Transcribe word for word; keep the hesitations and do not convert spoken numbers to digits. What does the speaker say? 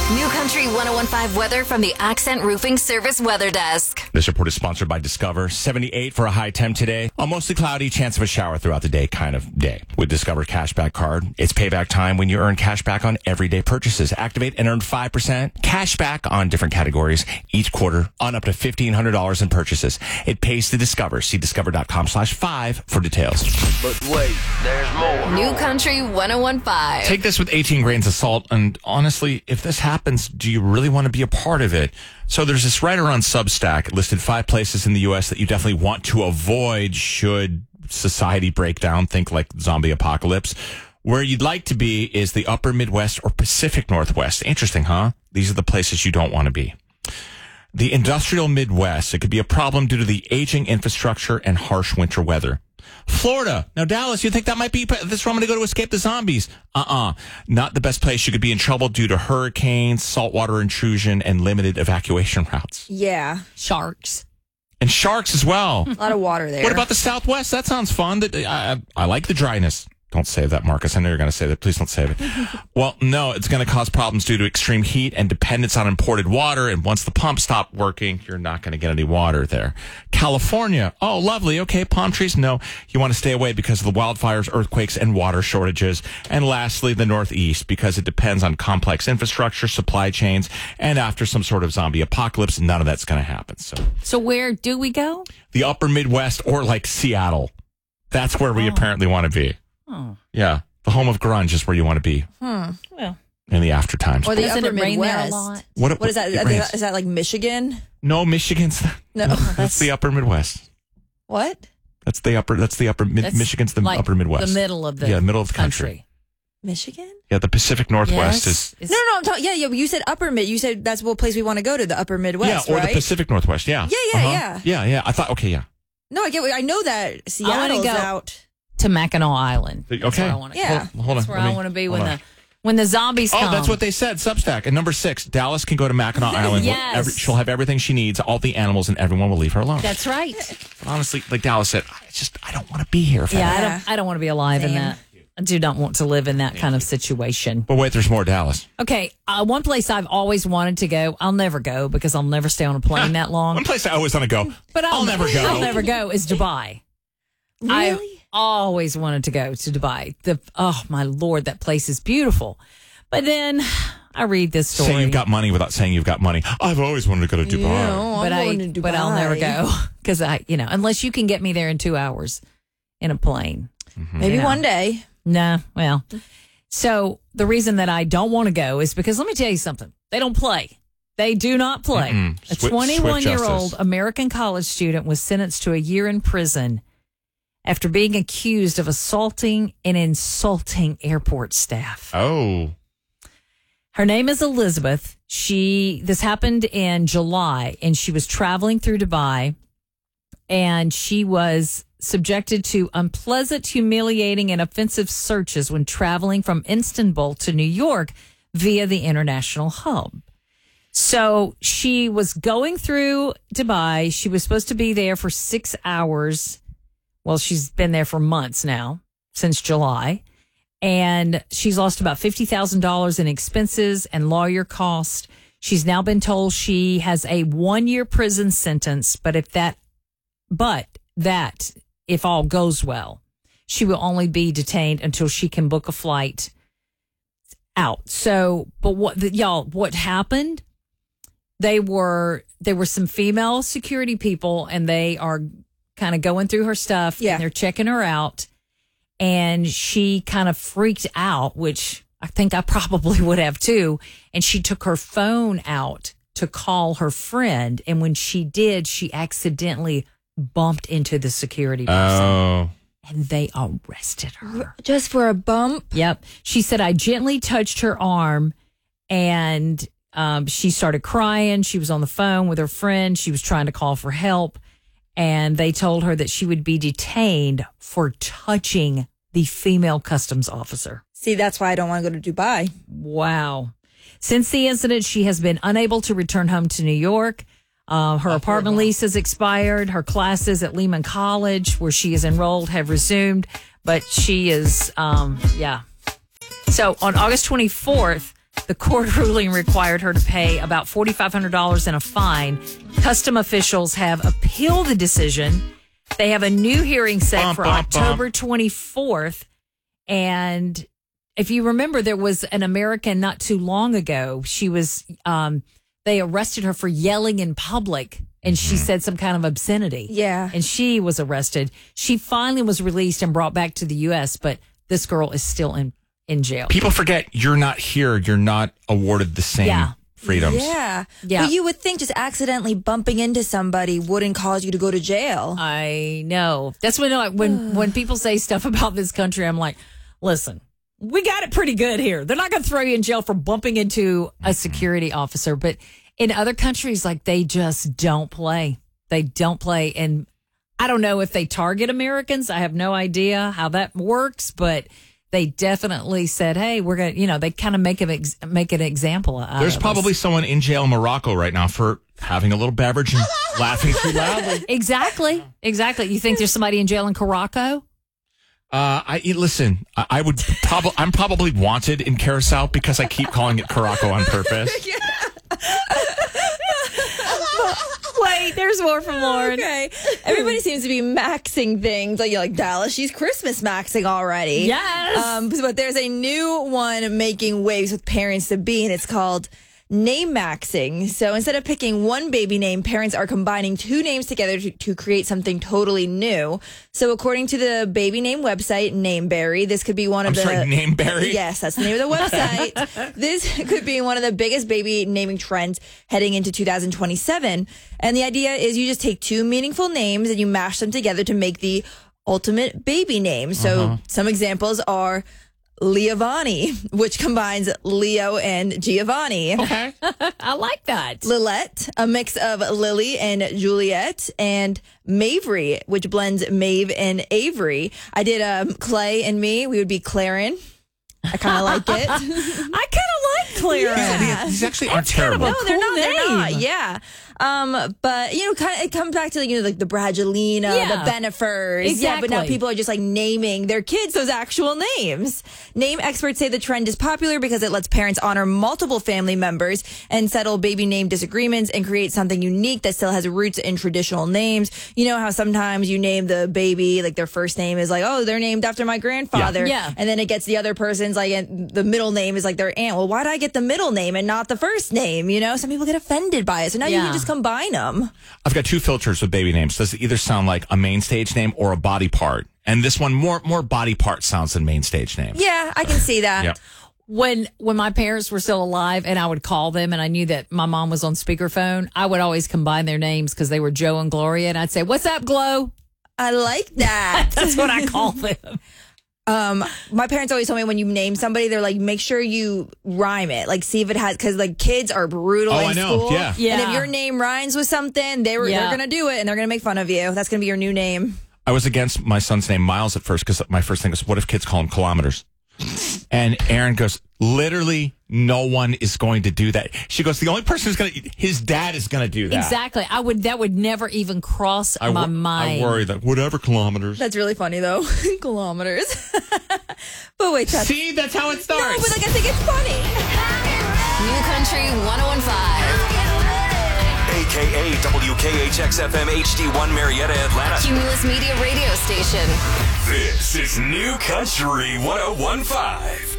New Country one oh one point five weather from the Accent Roofing Service Weather Desk. This report is sponsored by Discover. seventy-eight for a high temp today. A mostly cloudy, chance of a shower throughout the day kind of day. With Discover Cashback Card, it's payback time when you earn cash back on everyday purchases. Activate and earn five percent cash back on different categories each quarter on up to fifteen hundred dollars in purchases. It pays to Discover. See discover.com slash five for details. But wait, there's more. New Country one oh one point five. Take this with eighteen grains of salt. And honestly, if this happens, do you really want to be a part of it? So there's this writer on Substack. It listed five places in the U S that you definitely want to avoid should society break down. Think like zombie apocalypse. Where you'd like to be is the upper Midwest or Pacific Northwest. Interesting, huh? These are the places you don't want to be. The industrial Midwest. It could be a problem due to the aging infrastructure and harsh winter weather. Florida. Now, Dallas, you think that might be this is where I'm going to go to escape the zombies? Uh-uh. Not the best place. You could be in trouble due to hurricanes, saltwater intrusion, and limited evacuation routes. Yeah. Sharks. And sharks as well. A lot of water there. What about the Southwest? That sounds fun. That I, I like the dryness. Don't save that, Marcus. I know you're going to say that. Please don't save it. Well, no, it's going to cause problems due to extreme heat and dependence on imported water. And once the pumps stop working, you're not going to get any water there. California. Oh, lovely. Okay, palm trees. No, you want to stay away because of the wildfires, earthquakes, and water shortages. And lastly, the Northeast, because it depends on complex infrastructure, supply chains, and after some sort of zombie apocalypse, none of that's going to happen. So, So where do we go? the upper Midwest or like Seattle. That's where we Oh. apparently want to be. Oh. Yeah, the home of grunge is where you want to be Hmm. Well, in the after times. Or the doesn't upper it rain there a Midwest. lot? What, What is that? it Is rains. that, is that like Michigan? No, Michigan's. No. That's the upper Midwest. What? That's the upper. That's the upper. Mid, That's Michigan's the like upper Midwest. The middle of the yeah, middle of the country. country. Michigan? Yeah, the Pacific Northwest Yes. is. It's- No, no, no. I'm talking. Yeah, yeah. But you said upper mid. You said that's what place we want to go to, the upper Midwest, yeah, or right? the Pacific Northwest. Yeah. Yeah, yeah, Uh-huh. yeah. Yeah, yeah. I thought. Okay, yeah. No, I get. what- I know that Seattle's go. out. to Mackinac Island. Okay. That's where I want to Yeah. Hold, hold That's on. where let I me- want to be hold when on. the when the zombies Oh, come. that's what they said. Substack. And number six, Dallas can go to Mackinac Island. Yes. Every, she'll have everything she needs, all the animals, and everyone will leave her alone. That's right. Honestly, like Dallas said, I just I don't want to be here. If I- Yeah, I Yeah. don't. I don't want to be alive in Same. that. I do not want to live in that kind of situation. But wait, there's more, Dallas. Okay, uh, one place I've always wanted to go. I'll never go because I'll never stay on a plane that long. One place I always want to go, But I'll, I'll never go. I'll never go. Is Dubai. Really? I always wanted to go to Dubai. The oh my lord, that place is beautiful. But then I read this story. Say you've got money without saying you've got money. I've always wanted to go to Dubai. No, I'm but I going to but I'll never Dubai. go because I you know unless you can get me there in two hours in a plane. Maybe You know. one day. Nah, well, so the reason that I don't want to go is because let me tell you something. They don't play. They do not play. Mm-mm. A Swi- twenty-one-year-old swift justice. American college student was sentenced to a year in prison after being accused of assaulting and insulting airport staff. Oh. Her name is Elizabeth. She this happened in July, and she was traveling through Dubai, and she was subjected to unpleasant, humiliating, and offensive searches when traveling from Istanbul to New York via the international hub. So she was going through Dubai. She was supposed to be there for six hours. Well, she's been there for months now, since July. And she's lost about fifty thousand dollars in expenses and lawyer costs. She's now been told she has a one-year prison sentence, but if that, but that, if all goes well, she will only be detained until she can book a flight out. So, but what, the, y'all, what happened? They were, there were some female security people, and they are kind of going through her stuff. Yeah. And they're checking her out. And she kind of freaked out, which I think I probably would have too. And she took her phone out to call her friend. And when she did, she accidentally bumped into the security person. Oh. And they arrested her. Just for a bump? Yep. She said, I gently touched her arm and um, she started crying. She was on the phone with her friend. She was trying to call for help. And they told her that she would be detained for touching the female customs officer. See, that's why I don't want to go to Dubai. Wow. Since the incident, she has been unable to return home to New York. Uh, her apartment lease has expired. Her classes at Lehman College, where she is enrolled, have resumed. But she is, um, yeah. So on August twenty-fourth, The court ruling required her to pay about four thousand five hundred dollars in a fine. Custom officials have appealed the decision. They have a new hearing set Bum, for bum, October bum. twenty-fourth. And if you remember, there was an American not too long ago. She was, um, they arrested her for yelling in public, and she said some kind of obscenity. Yeah. And she was arrested. She finally was released and brought back to the U S, but this girl is still in, in jail. People forget you're not here. You're not awarded the same Yeah. freedoms. Yeah. Yeah. But you would think just accidentally bumping into somebody wouldn't cause you to go to jail. I know. That's when like, when when people say stuff about this country, I'm like, listen, we got it pretty good here. They're not going to throw you in jail for bumping into a security officer, but in other countries, like they just don't play. They don't play, and I don't know if they target Americans. I have no idea how that works, but they definitely said, "Hey, we're gonna," you know, they kind of make an ex- make an example out There's of probably us. someone in jail in Morocco right now for having a little beverage and laughing too loudly. Exactly, exactly. You think there's somebody in jail in Caraco? Uh, I listen. I, I would probably. I'm probably wanted in Carousel because I keep calling it Caraco on purpose. Wait, there's more from Lauren. Okay. Everybody seems to be maxing things. Like, you're like, Dallas, she's Christmas maxing already. Yes. Um, but there's a new one making waves with parents to be, and it's called name maxing. So instead of picking one baby name, parents are combining two names together to, to create something totally new. So according to the baby name website, Nameberry, this could be one of I'm the... sorry, Nameberry? Yes, that's the name of the website. This could be one of the biggest baby naming trends heading into two thousand twenty-seven. And the idea is you just take two meaningful names and you mash them together to make the ultimate baby name. So Uh-huh. some examples are Leovani, which combines Leo and Giovanni. Okay. I like that. Lilette, a mix of Lily and Juliet, and Mavery, which blends Maeve and Avery. I did um, Clay and me. We would be Claren. I kind of like it. I kind of like Clara. These actually aren't kind of terrible. a No, they're cool not. They're not. name. Yeah. Um, but you know, kind of, it comes back to like, you know, like the Bradgelina, Yeah. the Benefers. Yeah, but now Exactly. people are just like naming their kids those actual names. Name experts say the trend is popular because it lets parents honor multiple family members and settle baby name disagreements and create something unique that still has roots in traditional names. You know how sometimes you name the baby, like their first name is like, oh, they're named after my grandfather. Yeah. Yeah. And then it gets the other person's like, and the middle name is like their aunt. Well, why did I get the middle name and not the first name? You know, some people get offended by it. So now you Yeah. can just combine them. I've got two filters with baby names. Does it either sound like a main stage name or a body part? And this one more more body part sounds than main stage name. Yeah, I can see that. Yeah. When when my parents were still alive and I would call them and I knew that my mom was on speakerphone, I would always combine their names because they were Joe and Gloria, and I'd say, "What's up, Glow?" I like that. That's what I call them. Um, my parents always told me when you name somebody, they're like, make sure you rhyme it. Like, see if it has, because like kids are brutal Oh, in I know. school. Yeah. Yeah. And if your name rhymes with something, they were Yeah. they're gonna do it and they're gonna make fun of you. That's gonna be your new name. I was against my son's name Miles at first because my first thing was, what if kids call him kilometers? And Aaron goes, literally no one is going to do that. She goes, the only person who's going to, his dad is going to do that. Exactly. I would. That would never even cross I, my wor- mind. I worry that whatever kilometers. That's really funny though. Kilometers. But wait, that's See, that's how it starts. no, but like I think it's funny. New Country one oh one point five. A K A W K H X F M H D one Marietta, Atlanta. Cumulus Media Radio Station. This is New Country one oh one point five.